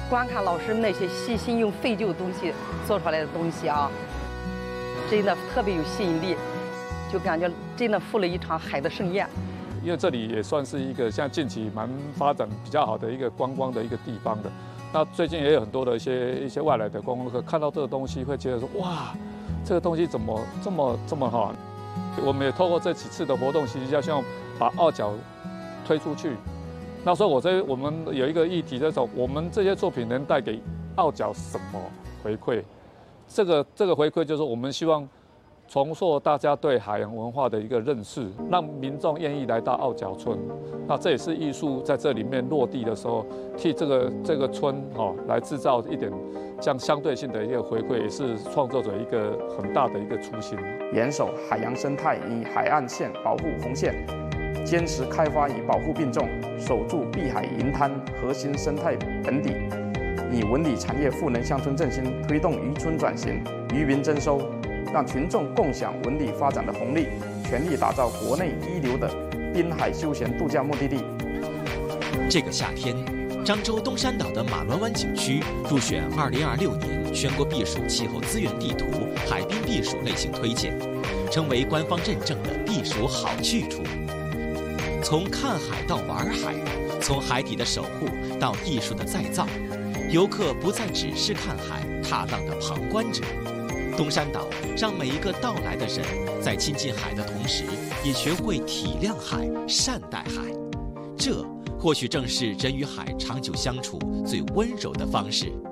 观看老师们那些细心用废旧东西做出来的东西啊，真的特别有吸引力，就感觉真的赴了一场海的盛宴。 因为这里也算是一个像近期蛮发展比较好的一个观光的一个地方的。那最近也有很多的一些外来的观光客看到这个东西，会觉得说哇，这个东西怎么这么好？我们也透过这几次的活动，其实要希望把傲角推出去。那时候我们有一个议题在说，我们这些作品能带给傲角什么回馈？这个回馈就是我们希望重塑大家对海洋文化的一个认识，让民众愿意来到傲角村。那这也是艺术在这里面落地的时候，替这个村来制造一点这样相对性的一个回馈，也是创作者一个很大的一个初心。 严守海洋生态与海岸线保护红线，坚持开发与保护并重，守住碧海银滩核心生态盆底，以文旅产业赋能乡村振兴，推动渔村转型、渔民增收，让群众共享文旅发展的红利，全力打造国内一流的滨海休闲度假目的地。 这个夏天，漳州东山岛的马峦湾景区入选2026年全国避暑气候资源地图海滨避暑类型推荐，成为官方认证的避暑好去处。从看海到玩海，从海底的守护到艺术的再造，游客不再只是看海踏浪的旁观者。东山岛让每一个到来的人在亲近海的同时，也学会体谅海、善待海。这或许正是人与海长久相处最温柔的方式。